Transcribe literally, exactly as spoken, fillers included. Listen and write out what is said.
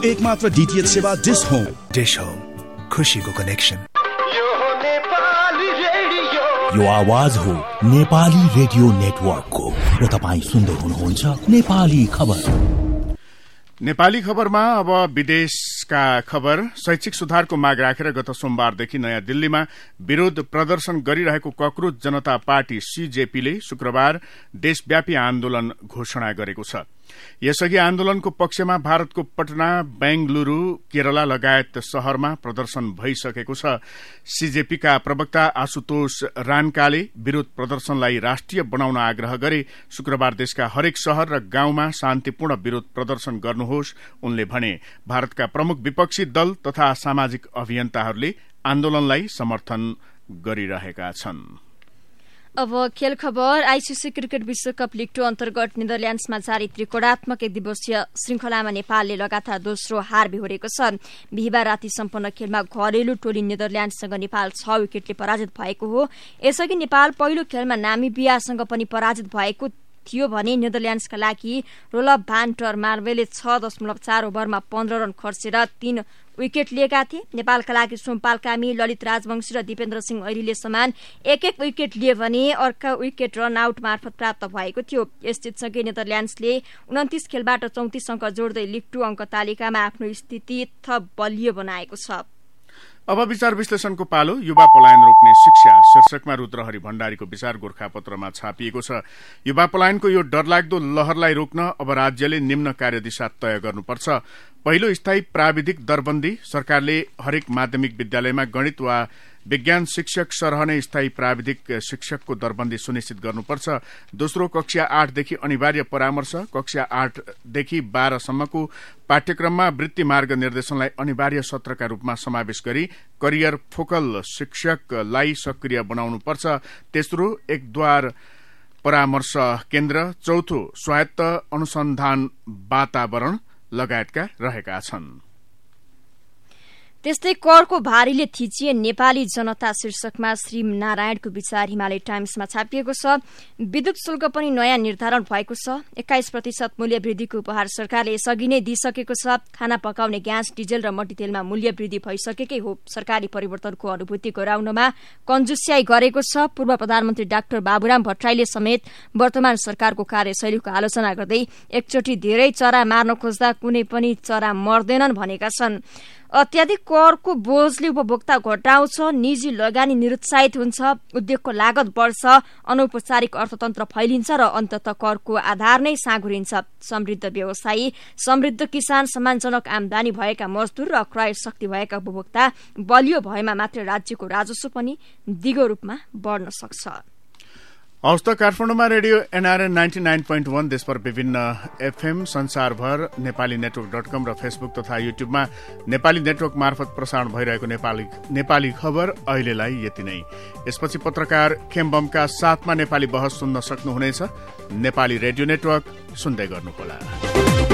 एकमात्र डीटीएच सेवा dish home. Dish home, खुशीको कनेक्सन। यो आवाज हो नेपाली रेडियो नेटवर्कको र तपाईँ सुन्दै हुनुहुन्छ नेपाली खबर। नेपाली खबरमा अब विदेशका खबर। शैक्षिक सुधारको माग राखेर गत सोमबारदेखि नयाँ दिल्लीमा विरोध प्रदर्शन गरिरहेको कक्रोच जनता पार्टी सीजेपीले शुक्रबार देशव्यापी आन्दोलन घोषणा गरेको छ। यसअघि आन्दोलनको पक्षमा भारतको पटना, बेंगलुरू, केरला लगायत शहरमा प्रदर्शन भइसकेको छ। सीजेपीका प्रवक्ता आशुतोष रानकाले विरोध प्रदर्शनलाई राष्ट्रिय बनाउन आग्रह गरे। शुक्रबार देशका हरेक शहर र गाउँमा शान्तिपूर्ण विरोध प्रदर्शन गर्नुहोस् उनले भने। भारतका प्रमुख विपक्षी दल तथा सामाजिक अभियन्ताहरूले आन्दोलनलाई समर्थन गरिरहेका छन्। अब खेल खबर। आईसीसी क्रिकेट विश्वकप लीग टू अन्तर्गत नेदरल्याण्ड्समा जारी त्रिकोणात्मक एक दिवसीय श्रृंखलामा नेपालले लगातार दोस्रो हार बेहोरेको छ। बिहिबार राति सम्पन्न खेलमा घरेलु टोली नेदरल्याण्डसँग नेपाल छ विकेटले पराजित भएको हो। यसअघि नेपाल पहिलो खेलमा नामिबियासँग पनि पराजित भएको थियो भने नेदरल्याण्ड्सका लागि रोलब भान टर मार्वेले छ दशमलव चार ओभरमा पन्ध्र रन खर्चेर तीन विकेट लिएका थिए। नेपालका लागि सोमपाल कामी, ललित राजवंशी र दिपेन्द्र सिंह ऐरीले समान एक एक विकेट लिए भने अर्का विकेट रन आउट मार्फत प्राप्त भएको थियो। यस जितसँगै नेदरल्याण्ड्सले उन्तिस खेलबाट चौतिस अङ्क जोड्दै लीग टू अङ्क तालिकामा आफ्नो स्थिति थप बलियो बनाएको छ। अब विचार विश्लेषणको पालो। युवा पलायन रोक्ने शिक्षा शीर्षकमा रुद्रहरि भण्डारीको विचार गोर्खापत्रमा छापिएको छ। युवा पलायनको यो डरलाग्दो लहरलाई रोक्न अब राज्यले निम्न कार्यदिशा तय गर्नुपर्छ। पहिलो, स्थायी प्राविधिक दरबन्दी। सरकारले हरेक माध्यमिक विद्यालयमा गणित वा विज्ञान शिक्षक सरह नै स्थायी प्राविधिक शिक्षकको दरबन्दी सुनिश्चित गर्नुपर्छ। दोस्रो, कक्षा आठदेखि अनिवार्य परामर्श। कक्षा आठदेखि बाह्रसम्मको पाठ्यक्रममा वृत्ति मार्ग निर्देशनलाई अनिवार्य सत्रका रूपमा समावेश गरी करियर फोकल शिक्षकलाई सक्रिय बनाउनुपर्छ। तेस्रो, एकद्वार परामर्श केन्द्र। चौथो, स्वायत्त अनुसन्धान वातावरण लगायतका रहेका छन्। त्यस्तै करको भारीले थिचिए नेपाली जनता शीर्षकमा श्री नारायणको विचार हिमालय टाइम्समा छापिएको छ। विद्युत शुल्क पनि नयाँ निर्धारण भएको छ। एक्काइस प्रतिशत मूल्य वृद्धिको उपहार सरकारले यसअघि नै दिइसकेको छ। खाना पकाउने ग्यास, डिजेल र मट्टीतेलमा मूल्य वृद्धि भइसकेकै हो। सरकारी परिवर्तनको अनुभूति गराउनमा कन्जुस्याई गरेको छ। पूर्व प्रधानमन्त्री डाक्टर बाबुराम भट्टराईले समेत वर्तमान सरकारको कार्यशैलीको आलोचना गर्दै एकचोटि धेरै चरा मार्न खोज्दा कुनै पनि चरा मर्दैनन् भनेका छन्। अत्याधिक करको बोझले उपभोक्ता घटाउँछ, निजी लगानी निरुत्साहित हुन्छ, उद्योगको लागत बढ्छ, अनौपचारिक अर्थतन्त्र फैलिन्छ र अन्ततः करको आधार नै साँघुरिन्छ। समृद्ध व्यवसायी, समृद्ध किसान, सम्मानजनक आमदानी भएका मजदूर र क्रय शक्ति भएका उपभोक्ता बलियो भएमा मात्र राज्यको राजस्व पनि दिगो रूपमा बढ्न सक्छ। हवस् त काठमाडौँमा radio NRN ninety nine point वन, देशभर विभिन्न एफएम, संसारभर नेपाली नेटवर्क डट कम र फेसबुक तथा युट्युबमा नेपाली नेटवर्क मार्फत प्रसारण भइरहेको नेपाली नेपाली खबर अहिलेलाई यति नै। यसपछि पत्रकार खेम्बमका साथमा नेपाली बहस सुन्न सक्नुहुनेछ। नेपाली रेडियो नेटवर्क सुन्दै गर्नुहोला।